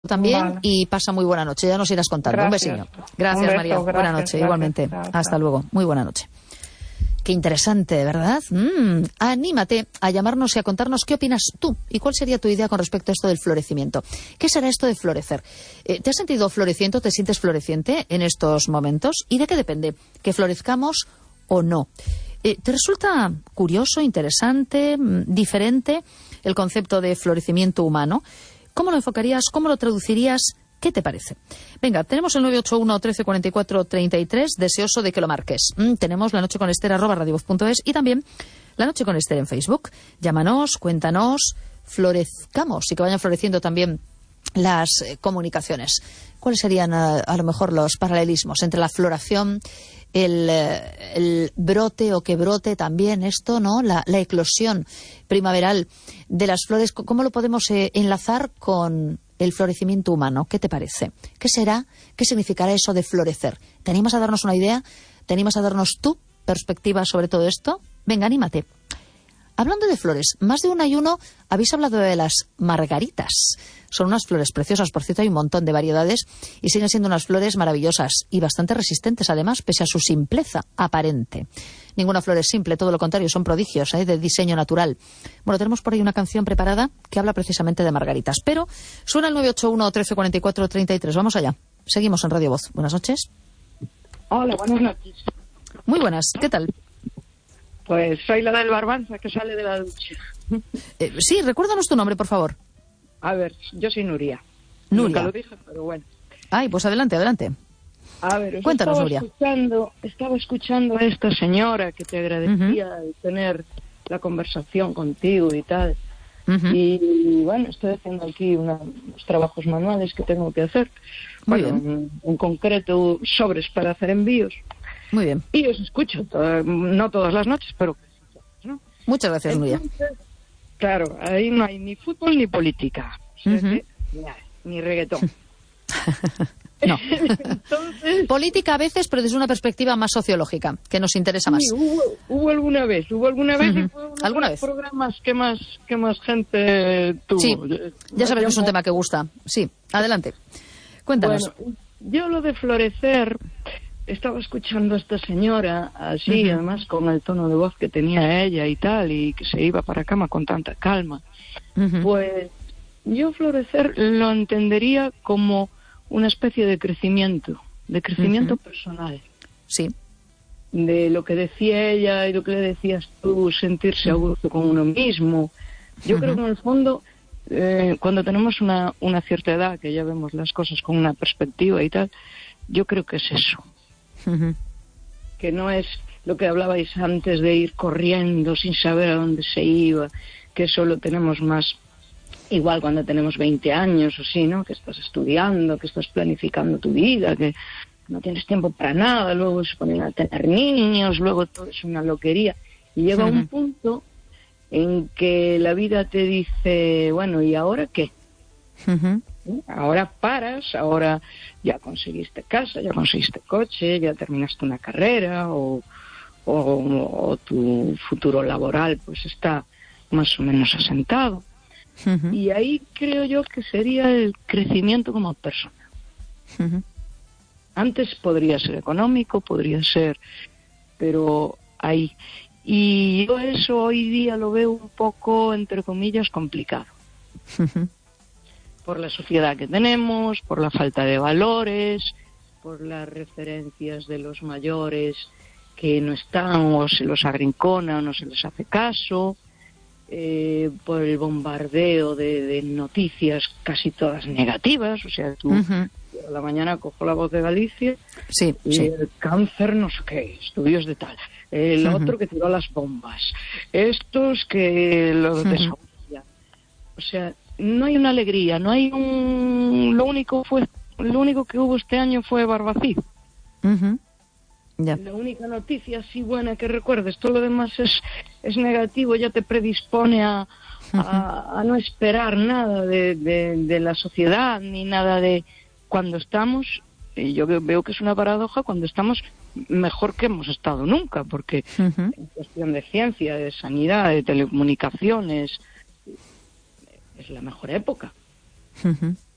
también, vale. Y pasa muy buena noche. Ya nos irás contando. Gracias. Un besillo. Gracias, Beso, María. gracias, Buena noche, gracias. igualmente. Chao, chao. Hasta luego. Muy buena noche. Qué interesante, ¿verdad? Anímate a llamarnos y a contarnos qué opinas tú y cuál sería tu idea con respecto a esto del florecimiento. ¿Qué será esto de florecer? ¿Te has sentido floreciente o te sientes floreciente en estos momentos? ¿Y de qué depende? ¿Que florezcamos o no? ¿Te resulta curioso, interesante, diferente el concepto de florecimiento humano? ¿Cómo lo enfocarías? ¿Cómo lo traducirías? ¿Qué te parece? Venga, tenemos el 981 13 44 33, deseoso de que lo marques. Tenemos la noche con Esther @radiovoz.es y también la noche con Esther en Facebook. Llámanos, cuéntanos, florezcamos y que vayan floreciendo también las comunicaciones. ¿Cuáles serían a lo mejor los paralelismos entre la floración, el brote o que brote también esto, ¿no? La eclosión primaveral de las flores? ¿Cómo lo podemos enlazar con el florecimiento humano? ¿Qué te parece? ¿Qué será? ¿Qué significará eso de florecer? ¿Te animas a darnos una idea? ¿Te animas a darnos tu perspectiva sobre todo esto? Venga, anímate. Hablando de flores, más de una y uno habéis hablado de las margaritas. Son unas flores preciosas, por cierto, hay un montón de variedades y siguen siendo unas flores maravillosas y bastante resistentes, además, pese a su simpleza aparente. Ninguna flor es simple, todo lo contrario, son prodigios de diseño natural. Bueno, tenemos por ahí una canción preparada que habla precisamente de margaritas, pero suena el 981 13 44 33. Vamos allá. Seguimos en Radio Voz. Buenas noches. Hola, buenas noches. Muy buenas, ¿qué tal? Pues soy la del Barbanza que sale de la ducha. Sí, recuérdanos tu nombre, por favor. A ver, yo soy Nuria. Nuria. Nunca lo dije, pero bueno. Ay, pues adelante, adelante. A ver, Cuéntanos, Nuria. Estaba escuchando a esta señora que te agradecía de tener la conversación contigo y tal. Y bueno, estoy haciendo aquí unos trabajos manuales que tengo que hacer. Muy Bueno, bien. en concreto sobres para hacer envíos. Muy bien. Y os escucho, no todas las noches, pero ¿no? Muchas gracias, Nuria. Entonces, claro, ahí no hay ni fútbol ni política, o sea que, ni reggaetón. No. Entonces, Política a veces, pero desde una perspectiva más sociológica, que nos interesa más. sí, hubo alguna vez y fue uno ¿Alguna de vez? los programas que más gente tuvo. Sí, ya sabes que es un tema que gusta. Sí, adelante. Cuéntanos. Bueno, yo lo de florecer, estaba escuchando a esta señora así, además con el tono de voz que tenía ella y tal, y que se iba para cama con tanta calma. Pues yo florecer lo entendería como una especie de crecimiento personal. Sí. De lo que decía ella y lo que le decías tú, sentirse a gusto con uno mismo. Yo creo que en el fondo, cuando tenemos una cierta edad, que ya vemos las cosas con una perspectiva y tal, yo creo que es eso. Que no es lo que hablabais antes de ir corriendo sin saber a dónde se iba, que eso lo tenemos más igual cuando tenemos 20 años o sí, ¿no? Que estás estudiando, que estás planificando tu vida, que no tienes tiempo para nada, luego se ponen a tener niños, luego todo es una loquería. Y llega un punto en que la vida te dice, bueno, ¿y ahora qué? Ahora paras, ahora ya conseguiste casa, ya conseguiste coche, ya terminaste una carrera o tu futuro laboral pues está más o menos asentado. Y ahí creo yo que sería el crecimiento como persona. Antes podría ser económico, podría ser, pero ahí. Y yo eso hoy día lo veo un poco, entre comillas, complicado. Por la sociedad que tenemos, por la falta de valores, por las referencias de los mayores que no están o se los agrincona o no se les hace caso, por el bombardeo de noticias casi todas negativas. O sea, tú a la mañana cojo La Voz de Galicia y el cáncer no sé qué, estudios de tal, el otro que tiró las bombas, estos que los desahucian. O sea, no hay una alegría, no hay lo único que hubo este año fue Barbacid. La única noticia así buena que recuerdes, todo lo demás es negativo, ya te predispone a no esperar nada de la sociedad, ni nada de cuando estamos, yo veo que es una paradoja, cuando estamos mejor que hemos estado nunca, porque en cuestión de ciencia, de sanidad, de telecomunicaciones, es la mejor época.